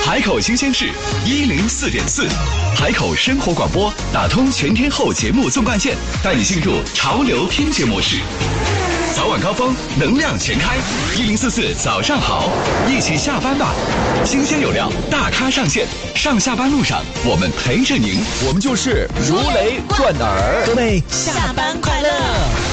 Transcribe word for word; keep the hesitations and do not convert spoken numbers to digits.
海口新鲜事一零四点四，海口生活广播打通全天候节目纵贯线，带你进入潮流听觉模式。早晚高峰，能量全开，一零四四早上好，一起下班吧。新鲜有料，大咖上线，上下班路上我们陪着您， 我们就是如雷贯耳。 各位下班快乐。